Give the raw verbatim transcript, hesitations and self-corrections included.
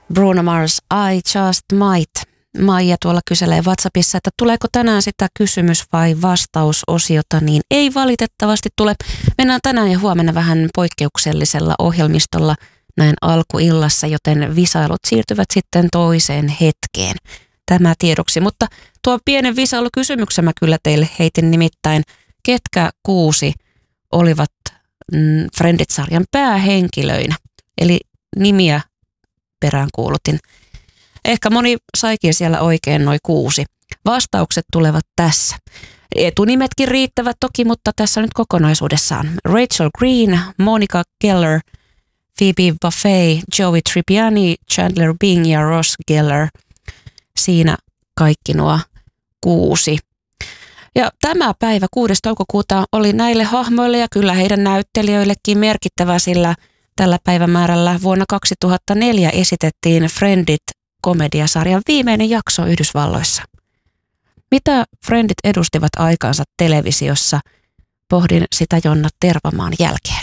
Bruno Mars, I Just Might. Maija tuolla kyselee WhatsAppissa, että tuleeko tänään sitä kysymys- vai vastausosiota, niin ei valitettavasti tule. Mennään tänään ja huomenna vähän poikkeuksellisella ohjelmistolla näin alkuillassa, joten visailut siirtyvät sitten toiseen hetkeen. Tämä tiedoksi, mutta tuo pienen visailukysymyksen mä kyllä teille heitin nimittäin, ketkä kuusi olivat mm, Friendit-sarjan päähenkilöinä, eli nimiä peräänkuulutin. Ehkä moni saikin siellä oikein noin kuusi. Vastaukset tulevat tässä. Etunimetkin riittävät toki, mutta tässä nyt kokonaisuudessaan. Rachel Green, Monica Geller, Phoebe Buffay, Joey Tribbiani, Chandler Bing ja Ross Geller. Siinä kaikki nuo kuusi. Ja tämä päivä kuudes toukokuuta oli näille hahmoille ja kyllä heidän näyttelijöillekin merkittävä, sillä tällä päivämäärällä vuonna kaksituhattaneljä esitettiin Friendit komediasarjan viimeinen jakso Yhdysvalloissa. Mitä Friendit edustivat aikaansa televisiossa? Pohdin sitä Jonna Tervamaan jälkeen.